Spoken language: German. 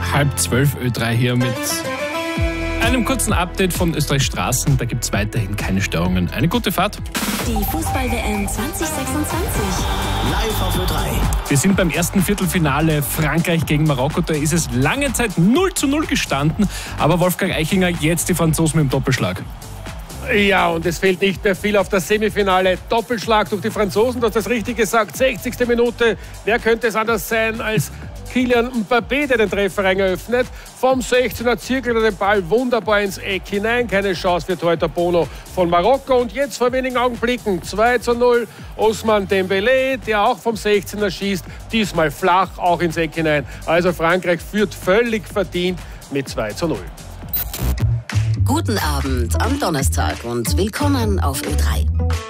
11:30 Ö3 hier mit einem kurzen Update von Österreichs Straßen. Da gibt es weiterhin keine Störungen. Eine gute Fahrt. Die Fußball-WM 2026. Live auf Ö3. Wir sind beim ersten Viertelfinale Frankreich gegen Marokko. Da ist es lange Zeit 0:0 gestanden. Aber Wolfgang Eichinger, jetzt die Franzosen mit dem Doppelschlag. Ja, und es fehlt nicht mehr viel auf das Semifinale. Doppelschlag durch die Franzosen, du hast das richtig gesagt. 60. Minute. Wer könnte es anders sein als Kylian Mbappé, der den Trefferrang eröffnet? Vom 16er zirkelt er den Ball wunderbar ins Eck hinein. Keine Chance für Torhüter Bono von Marokko. Und jetzt vor wenigen Augenblicken 2:0. Ousmane Dembélé, der auch vom 16er schießt. Diesmal flach, auch ins Eck hinein. Also Frankreich führt völlig verdient mit 2:0. Guten Abend am Donnerstag und willkommen auf Ö3.